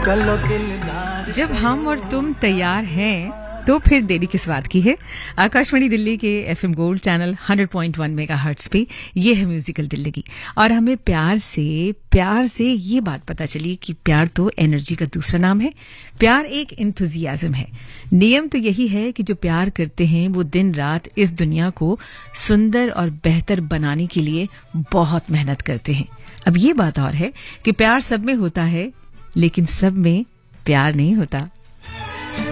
जब हम और तुम तैयार हैं तो फिर देरी किस बात की है। आकाशवाणी दिल्ली के एफएम गोल्ड चैनल 100.1 मेगाहर्ट्ज पे ये है म्यूजिकल दिल्ली और हमें प्यार से ये बात पता चली कि प्यार तो एनर्जी का दूसरा नाम है। प्यार एक इंथुजियाज्म है। नियम तो यही है कि जो प्यार करते हैं वो दिन रात इस दुनिया को सुंदर और बेहतर बनाने के लिए बहुत मेहनत करते हैं। अब ये बात और है कि प्यार सब में होता है लेकिन सब में प्यार नहीं होता।